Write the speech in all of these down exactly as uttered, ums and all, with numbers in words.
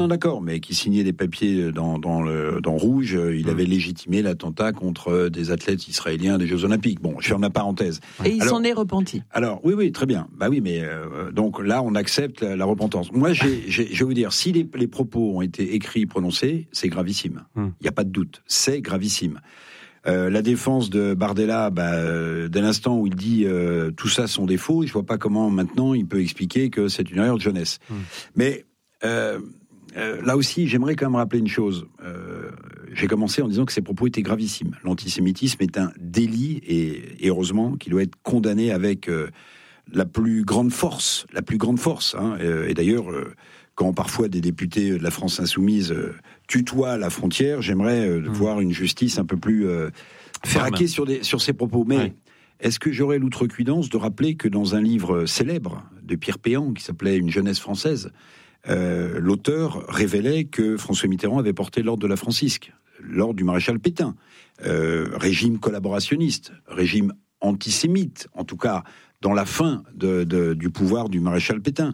Non, d'accord, mais qui signait des papiers dans, dans, le, dans Rouge, il avait légitimé l'attentat contre des athlètes israéliens des Jeux Olympiques. Bon, je ferme la parenthèse. Et il alors, s'en est repenti. Alors, oui, oui, très bien. Bah oui, mais euh, donc là, on accepte la, la repentance. Moi, j'ai, j'ai, je vais vous dire, si les, les propos ont été écrits, prononcés, c'est gravissime. Il hum. n'y a pas de doute. C'est gravissime. Euh, la défense de Bardella, bah, euh, dès l'instant où il dit euh, tout ça sont des faux, je vois pas comment maintenant il peut expliquer que c'est une erreur de jeunesse. Hum. Mais... Euh, Euh, là aussi, j'aimerais quand même rappeler une chose. Euh, j'ai commencé en disant que ces propos étaient gravissimes. L'antisémitisme est un délit et, et heureusement qu'il doit être condamné avec euh, la plus grande force, la plus grande force. Hein. Euh, et d'ailleurs, euh, quand parfois des députés de la France insoumise euh, tutoient la frontière, j'aimerais euh, mmh. voir une justice un peu plus euh, braquée sur, des, sur ces propos. Mais ouais. Est-ce que j'aurais l'outrecuidance de rappeler que dans un livre célèbre de Pierre Péan qui s'appelait Une jeunesse française, Euh, l'auteur révélait que François Mitterrand avait porté l'ordre de la Francisque, l'ordre du maréchal Pétain, euh, régime collaborationniste, régime antisémite, en tout cas dans la fin de, de, du pouvoir du maréchal Pétain.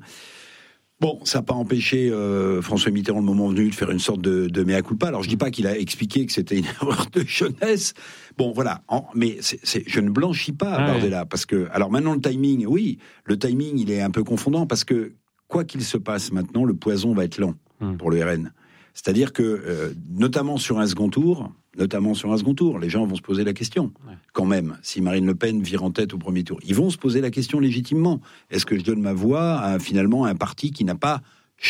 Bon, ça n'a pas empêché euh, François Mitterrand, le moment venu, de faire une sorte de, de mea culpa. Alors, je dis pas qu'il a expliqué que c'était une erreur de jeunesse. Bon, voilà. En, mais c'est, c'est, je ne blanchis pas à Bardella, parce que... Alors maintenant, le timing, oui, le timing, il est un peu confondant, parce que quoi qu'il se passe maintenant, le poison va être lent pour le R N. C'est-à-dire que, euh, notamment sur un second tour, notamment sur un second tour, les gens vont se poser la question, ouais. quand même, si Marine Le Pen vire en tête au premier tour. Ils vont se poser la question légitimement. Est-ce que je donne ma voix à, finalement, à un parti qui n'a pas changé ?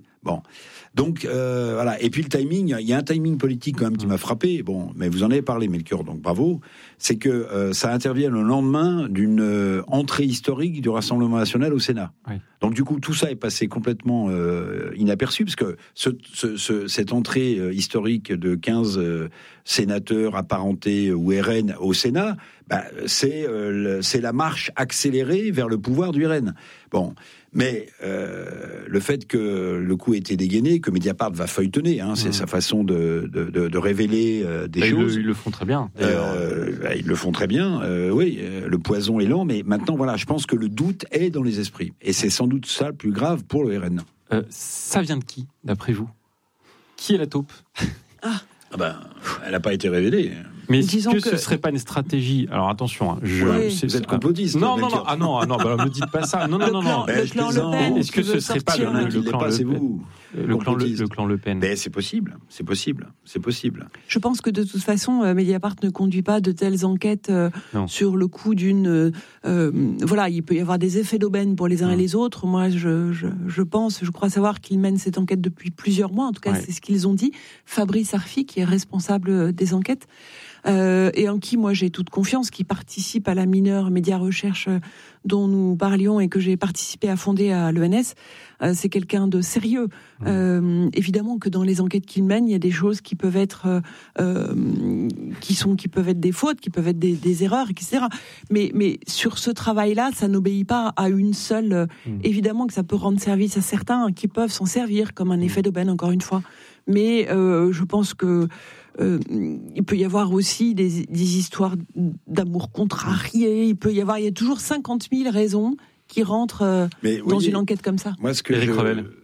Bon, donc euh, voilà. Et puis le timing, il y a un timing politique quand même qui m'a frappé. Bon, mais vous en avez parlé, Melchior, donc bravo. C'est que euh, ça intervient le lendemain d'une euh, entrée historique du Rassemblement national au Sénat. Oui. Donc du coup, tout ça est passé complètement euh, inaperçu, parce que ce, ce, ce, cette entrée euh, historique de quinze euh, sénateurs apparentés ou R N au Sénat, bah, c'est, euh, le, c'est la marche accélérée vers le pouvoir du R N. Bon. Mais euh, le fait que le coup ait été dégainé, que Mediapart va feuilletonner, hein, c'est mmh. sa façon de, de, de, de révéler euh, des bah, choses. Ils le, ils le font très bien. Euh, bah, ils le font très bien, euh, oui, euh, le poison est lent, mais maintenant, voilà, je pense que le doute est dans les esprits. Et c'est sans doute ça le plus grave pour le R N. Euh, ça vient de qui, d'après vous ? Qui est la taupe ? Ah, ah ben, elle n'a pas été révélée. Mais est-ce que, que ce serait pas une stratégie ? Alors attention, hein, je, oui. c'est, vous êtes complotiste. Non, non, non, ah non, ah non, bah, me dites pas ça. Non, non, non, non. Le clan Le Pen. Est-ce que ce serait pas le, le, le clan pas, Le c'est Pen vous, le clan Le, le clan Le Pen. Mais c'est possible, c'est possible, c'est possible. Je pense que de toute façon, euh, Mediapart ne conduit pas de telles enquêtes euh, sur le coup d'une. Euh, euh, voilà, il peut y avoir des effets d'aubaine pour les uns non. et les autres. Moi, je, je, je pense, je crois savoir qu'ils mènent cette enquête depuis plusieurs mois. En tout cas, ouais. c'est ce qu'ils ont dit. Fabrice Arfi, qui est responsable des enquêtes. Euh, et en qui moi j'ai toute confiance, qui participe à la mineure Média Recherche dont nous parlions et que j'ai participé à fonder à l'E N S. Euh, c'est quelqu'un de sérieux. Mmh. Euh, évidemment que dans les enquêtes qu'il mène, il y a des choses qui peuvent être, euh, qui sont, qui peuvent être des fautes, qui peuvent être des, des erreurs, et cetera. Mais, mais sur ce travail-là, ça n'obéit pas à une seule. Mmh. Évidemment que ça peut rendre service à certains qui peuvent s'en servir comme un effet d'aubaine, encore une fois. Mais euh, je pense que euh, il peut y avoir aussi des, des histoires d'amour contrarié. Il peut y avoir, il y a toujours cinquante mille raisons qui rentrent euh, Mais, dans oui, une enquête comme ça. Moi, ce que je,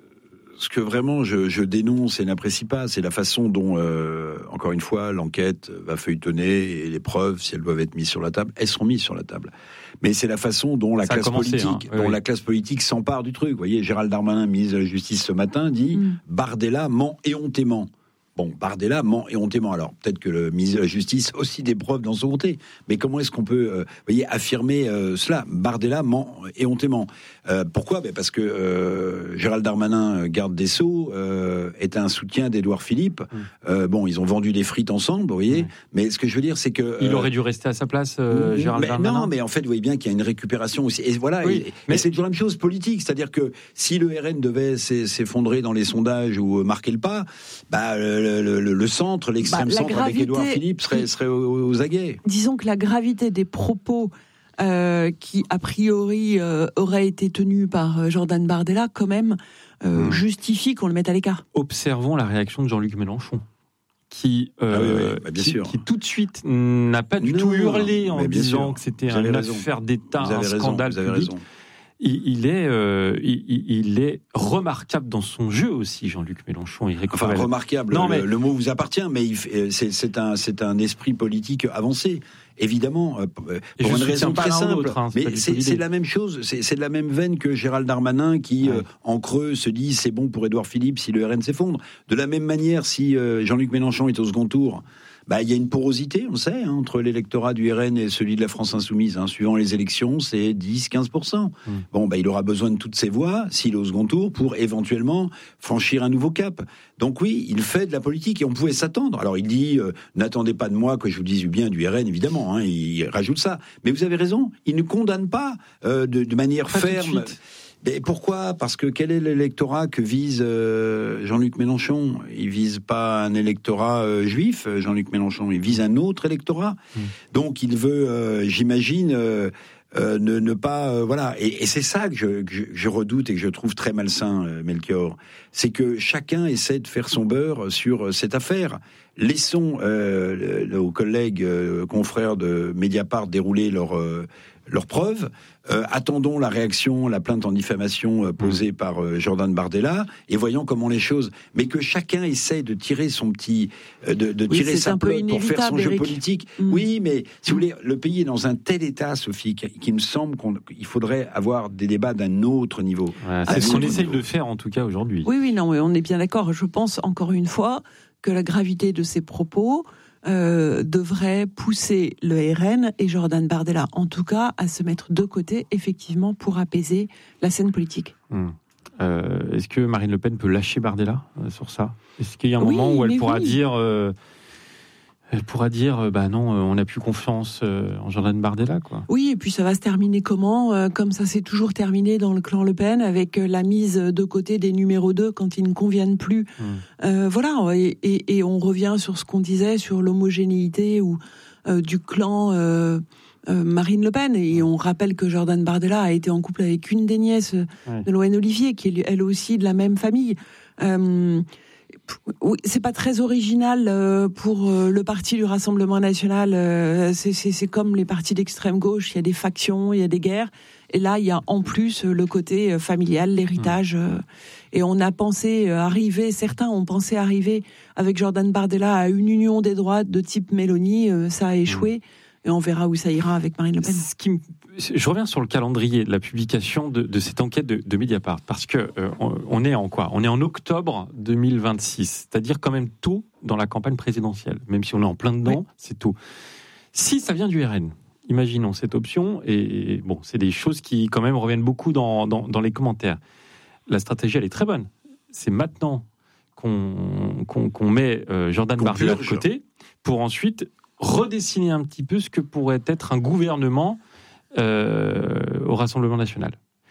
ce que vraiment je, je dénonce et n'apprécie pas, c'est la façon dont, euh, encore une fois, l'enquête va feuilletonner et les preuves, si elles doivent être mises sur la table, elles seront mises sur la table. Mais c'est la façon dont la ça classe commencé, politique, hein. oui, dont oui. la classe politique s'empare du truc. Vous voyez, Gérald Darmanin, ministre de la Justice ce matin, dit mm. Bardella ment éhontément. Bon, Bardella ment éhontément. Alors, peut-être que le ministre de la Justice a aussi des preuves dans son côté. Mais comment est-ce qu'on peut, euh, voyez, affirmer euh, cela ? Bardella ment éhontément. Euh, pourquoi ? Ben parce que euh, Gérald Darmanin, garde des Sceaux, euh, est un soutien d'Édouard Philippe. Mmh. Euh, bon, ils ont vendu des frites ensemble, vous voyez. Mmh. Mais ce que je veux dire, c'est que... Euh, Il aurait dû rester à sa place, euh, Gérald mais, Darmanin. Non, mais en fait, vous voyez bien qu'il y a une récupération aussi. Et voilà, oui, et, mais c'est toujours la même chose politique. C'est-à-dire que si le R N devait s'effondrer dans les sondages ou marquer le pas, bah... Le, Le, le, le centre, l'extrême bah, centre gravité, avec Édouard Philippe serait, serait aux, aux aguets. Disons que la gravité des propos euh, qui, a priori, euh, auraient été tenus par Jordan Bardella, quand même, euh, mmh. justifie qu'on le mette à l'écart. Observons la réaction de Jean-Luc Mélenchon. Qui, euh, ah oui, oui, bah bien qui, sûr. qui tout de suite n'a pas du non, tout hurlé en disant sûr. que c'était une affaire d'État, un raison, scandale public. Raison. il, il, est, euh, il, il est remarquable dans son jeu aussi, Jean-Luc Mélenchon. Il enfin, remarquable, non, mais... le, le mot vous appartient, mais il, c'est, c'est, un, c'est un esprit politique avancé. Évidemment, pour une raison très simple. Hein, c'est mais c'est, c'est la même chose, c'est, c'est de la même veine que Gérald Darmanin qui, ouais. euh, en creux, se dit c'est bon pour Édouard Philippe si le R N s'effondre. De la même manière, si euh, Jean-Luc Mélenchon est au second tour, bah, il y a une porosité, on le sait, hein, entre l'électorat du R N et celui de la France Insoumise. Hein. Suivant les élections, c'est dix à quinze pour cent. Mmh. Bon, bah, il aura besoin de toutes ces voix, s'il est au second tour, pour éventuellement franchir un nouveau cap. Donc oui, il fait de la politique et on pouvait s'attendre. Alors il dit, euh, n'attendez pas de moi que je vous dise du bien du R N, évidemment, hein, il rajoute ça. Mais vous avez raison, il ne condamne pas euh, de, de manière pas ferme. Mais pourquoi ? Parce que quel est l'électorat que vise euh, Jean-Luc Mélenchon ? Il vise pas un électorat euh, juif, Jean-Luc Mélenchon, il vise un autre électorat. Mmh. Donc il veut, euh, j'imagine, euh, euh, ne, ne pas... Euh, voilà. Et, et c'est ça que je, que je redoute et que je trouve très malsain, euh, Melchior. C'est que chacun essaie de faire son beurre sur cette affaire. Laissons euh, nos collègues, euh, confrères de Mediapart dérouler leur... Euh, leurs preuves, euh, attendons la réaction, la plainte en diffamation euh, posée mmh. par euh, Jordan Bardella, et voyons comment les choses... Mais que chacun essaie de tirer son petit... Euh, de, de tirer oui, sa pelote pour faire son Eric. jeu politique. Mmh. Oui, mais si mmh. vous voulez, le pays est dans un tel état, Sophie, qu'il me semble qu'il faudrait avoir des débats d'un autre niveau. Ouais, c'est ce qu'on essaye de faire, en tout cas, aujourd'hui. Oui, oui, non, on est bien d'accord. Je pense, encore une fois, que la gravité de ces propos... Euh, devrait pousser le R N et Jordan Bardella, en tout cas, à se mettre de côté, effectivement, pour apaiser la scène politique. Mmh. Euh, est-ce que Marine Le Pen peut lâcher Bardella euh, sur ça ? Est-ce qu'il y a un oui, moment où elle pourra oui. dire... Euh, Elle pourra dire, bah non, on n'a plus confiance en Jordan Bardella, quoi. Oui, et puis ça va se terminer comment ? Comme ça s'est toujours terminé dans le clan Le Pen, avec la mise de côté des numéros deux quand ils ne conviennent plus. Mmh. Euh, voilà, et, et, et on revient sur ce qu'on disait, sur l'homogénéité ou, euh, du clan euh, euh, Marine Le Pen. Et on rappelle que Jordan Bardella a été en couple avec une des nièces ouais. de Loane Olivier, qui est elle aussi de la même famille. Euh, Oui, c'est pas très original euh, pour euh, le parti du Rassemblement National. Euh, c'est, c'est, c'est comme les partis d'extrême gauche. Il y a des factions, il y a des guerres. Et là, il y a en plus le côté euh, familial, l'héritage. Euh, et on a pensé arriver, certains ont pensé arriver avec Jordan Bardella à une union des droites de type Mélanie. Euh, ça a échoué. Et on verra où ça ira avec Marine Le Pen. Ce qui me... Je reviens sur le calendrier de la publication de, de cette enquête de, de Mediapart, parce que euh, on est en quoi ? On est en octobre deux mille vingt-six, c'est-à-dire quand même tôt dans la campagne présidentielle, même si on est en plein dedans, oui. c'est tôt. Si ça vient du R N, imaginons cette option, et bon, c'est des choses qui quand même reviennent beaucoup dans, dans, dans les commentaires. La stratégie, elle est très bonne. C'est maintenant qu'on, qu'on, qu'on met euh, Jordan Bardella de côté, pour ensuite redessiner un petit peu ce que pourrait être un gouvernement euh, au Rassemblement National.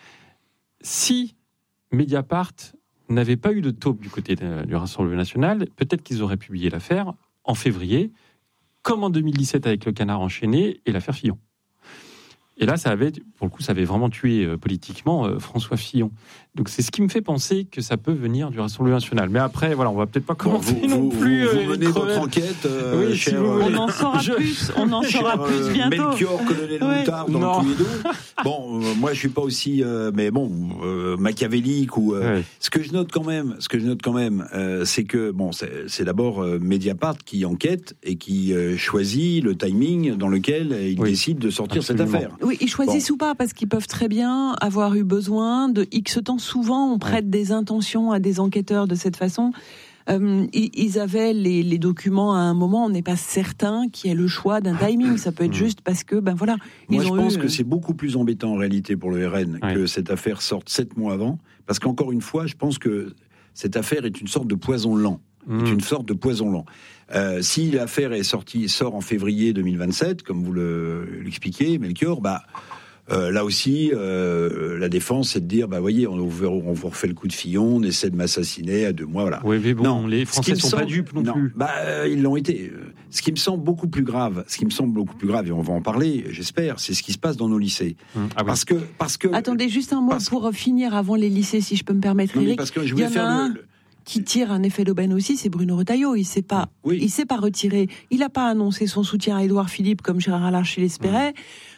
Si Mediapart n'avait pas eu de taupe du côté de, du Rassemblement National, peut-être qu'ils auraient publié l'affaire en février, comme en deux mille dix-sept avec le Canard enchaîné et l'affaire Fillon. Et là, ça avait, pour le coup, ça avait vraiment tué euh, politiquement euh, François Fillon. Donc c'est ce qui me fait penser que ça peut venir du Rassemblement National. Mais après, voilà, on va peut-être pas commencer bon, vous, non vous, plus. Vous, vous euh, menez votre enquête. Euh, oui, cher, si on en saura je, plus. On en saura plus euh, bientôt. Melchior, colonel ouais. Moutard dans non. le Cluedo. Bon, euh, moi, je suis pas aussi, euh, mais bon, euh, machiavélique ou. Euh, ouais. Ce que je note quand même, ce que je note quand même, euh, c'est que bon, c'est, c'est d'abord euh, Mediapart qui enquête et qui euh, choisit le timing dans lequel il oui. décide de sortir Absolument. cette affaire. Oui, ils choisissent bon. ou pas, parce qu'ils peuvent très bien avoir eu besoin de X temps. Souvent, on prête ouais. des intentions à des enquêteurs de cette façon. Euh, ils avaient les, les documents à un moment, on n'est pas certain qu'il y ait le choix d'un timing. Ça peut être juste parce que, ben voilà. Moi, ils je ont pense eu... que c'est beaucoup plus embêtant en réalité pour le R N ouais. que cette affaire sorte sept mois avant. Parce qu'encore une fois, je pense que cette affaire est une sorte de poison lent. Mmh. Est une sorte de poison lent. Euh, si l'affaire est sortie, sort en février deux mille vingt-sept, comme vous le, l'expliquez, Melchior, bah. Euh, là aussi, euh, la défense, c'est de dire, bah voyez, on vous, on vous refait le coup de Fillon, on essaie de m'assassiner à deux mois, voilà. Oui, mais bon, non, les Français ne sont semble, pas dupes non, non plus. Bah, euh, ils l'ont été. Ce qui me semble beaucoup plus grave, ce qui me semble beaucoup plus grave, et on va en parler, j'espère, c'est ce qui se passe dans nos lycées. Mmh. Ah oui. Parce que, parce que. Attendez, juste un mot parce... pour finir avant les lycées, si je peux me permettre, Eric. Parce que je voulais faire un... le... qui tire un effet d'aubaine aussi, c'est Bruno Retailleau. Il s'est pas, oui. il s'est pas retiré. Il n'a pas annoncé son soutien à Édouard Philippe comme Gérard Larcher l'espérait. Mmh.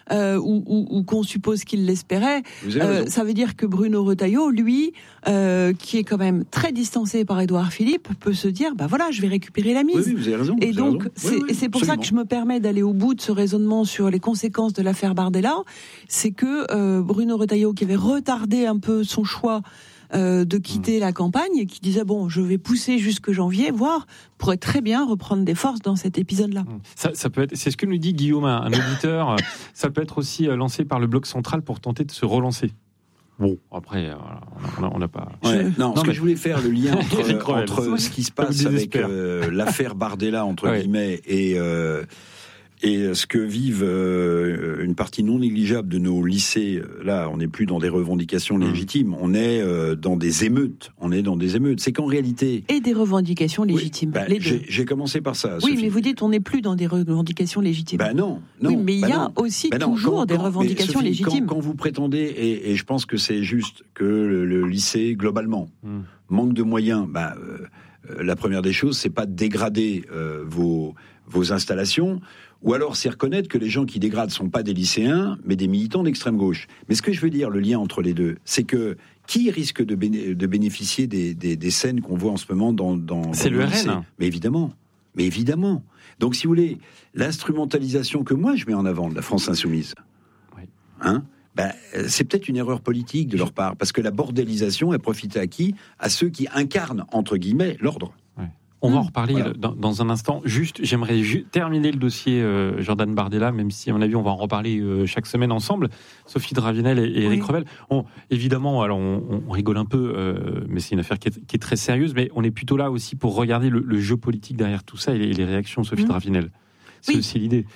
euh, ou, ou, ou qu'on suppose qu'il l'espérait, euh, ça veut dire que Bruno Retailleau, lui, euh, qui est quand même très distancé par Édouard Philippe, peut se dire, bah voilà, je vais récupérer la mise. Oui, oui, vous avez raison. Et vous donc, avez raison. c'est, oui, oui, c'est pour absolument. ça que je me permets d'aller au bout de ce raisonnement sur les conséquences de l'affaire Bardella. C'est que euh, Bruno Retailleau, qui avait retardé un peu son choix Euh, de quitter mmh. la campagne et qui disait bon, je vais pousser jusque janvier, voire pourrait très bien reprendre des forces dans cet épisode-là. Ça, ça peut être, c'est ce que nous dit Guillaume, un, un auditeur. Ça peut être aussi lancé par le Bloc central pour tenter de se relancer. Bon, après, on n'a pas. Ouais, je... non, non, ce mais... que je voulais faire le lien entre, entre ce qui se passe avec euh, l'affaire Bardella entre ouais. guillemets et euh, et ce que vivent euh, une partie non négligeable de nos lycées. Là, on n'est plus dans des revendications légitimes, on est euh, dans des émeutes. On est dans des émeutes. C'est qu'en réalité... Et des revendications légitimes, oui, bah, les deux. J'ai, j'ai commencé par ça, Oui, Sophie. mais vous dites on n'est plus dans des revendications légitimes. Ben non, non. Oui, mais il bah y a non. aussi bah non, toujours quand, des quand, revendications Sophie, légitimes. Quand, quand vous prétendez, et, et je pense que c'est juste que le, le lycée, globalement, mm. manque de moyens, bah, euh, la première des choses, c'est pas de dégrader euh, vos, vos installations, ou alors c'est reconnaître que les gens qui dégradent sont pas des lycéens, mais des militants d'extrême gauche. Mais ce que je veux dire, le lien entre les deux, c'est que qui risque de, béné- de bénéficier des, des, des scènes qu'on voit en ce moment dans, dans, c'est dans le le lycée ? R N. Mais évidemment, mais évidemment. Donc si vous voulez, l'instrumentalisation que moi je mets en avant de la France insoumise, oui. hein, ben, c'est peut-être une erreur politique de leur part, parce que la bordélisation, elle profite à qui ? À ceux qui incarnent, entre guillemets, l'ordre. On va en reparler voilà. dans, dans un instant. Juste, j'aimerais ju- terminer le dossier euh, Jordan Bardella, même si, à mon avis, on va en reparler euh, chaque semaine ensemble. Sophie Dravinel et, et Eric oui. Revel. On, évidemment, alors on, on rigole un peu, euh, mais c'est une affaire qui est, qui est très sérieuse. Mais on est plutôt là aussi pour regarder le, le jeu politique derrière tout ça et les, et les réactions de Sophie mmh. Dravinel. C'est oui. aussi l'idée.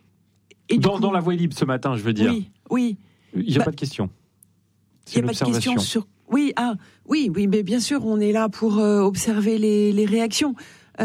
Et dans, coup, dans la voie libre ce matin, je veux dire. Oui, oui. Il n'y a bah, pas de question. Il n'y a pas de question sur... Oui, ah, oui, oui, mais bien sûr, on est là pour euh, observer les, les réactions.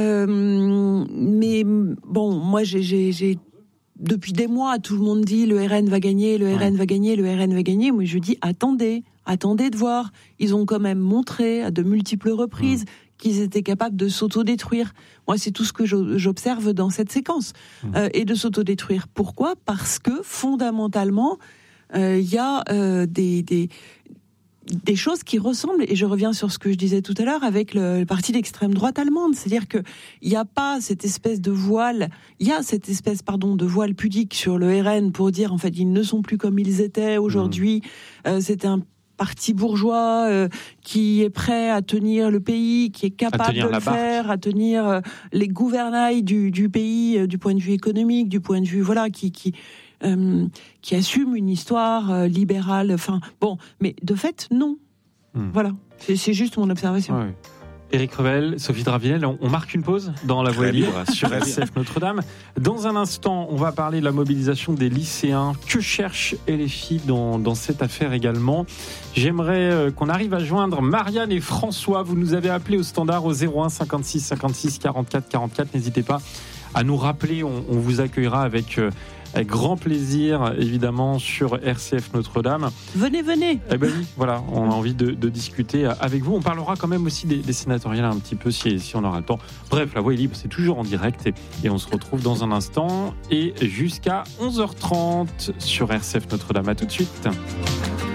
Euh, mais bon, moi, j'ai, j'ai, j'ai, depuis des mois, tout le monde dit le R N va gagner, le R N ouais. va gagner, le R N va gagner. Moi, je dis attendez, attendez de voir. Ils ont quand même montré à de multiples reprises mmh. qu'ils étaient capables de s'autodétruire. Moi, c'est tout ce que j'observe dans cette séquence. Mmh. Euh, et de s'autodétruire. Pourquoi ? Parce que, fondamentalement, il euh, y a euh, des... des des choses qui ressemblent, et je reviens sur ce que je disais tout à l'heure avec le, le parti d'extrême droite allemande, c'est-à-dire que il n'y a pas cette espèce de voile, il y a cette espèce pardon de voile pudique sur le R N pour dire en fait ils ne sont plus comme ils étaient aujourd'hui. Mmh. Euh, c'est un parti bourgeois euh, qui est prêt à tenir le pays, qui est capable de le faire, barque. à tenir euh, les gouvernails du, du pays euh, du point de vue économique, du point de vue voilà qui qui Euh, qui assume une histoire euh, libérale. Enfin, bon, mais de fait, non. Mmh. Voilà, c'est, c'est juste mon observation. Ouais. Éric Revel, Sophie Dravinel, on, on marque une pause dans la voie libre sur R C F Notre-Dame. Dans un instant, on va parler de la mobilisation des lycéens. Que cherchent L F I dans, dans cette affaire également ? J'aimerais euh, qu'on arrive à joindre Marianne et François. Vous nous avez appelé au standard au zéro un cinquante-six cinquante-six quarante-quatre quarante-quatre. N'hésitez pas à nous rappeler, on, on vous accueillera avec... Euh, Avec grand plaisir, évidemment, sur R C F Notre-Dame. Venez, venez. Eh ben oui, voilà, on a envie de, de discuter avec vous. On parlera quand même aussi des, des sénatoriales un petit peu, si, si on aura le temps. Bref, la voie est libre, c'est toujours en direct. Et, et on se retrouve dans un instant et jusqu'à onze heures trente sur R C F Notre-Dame. À tout de suite.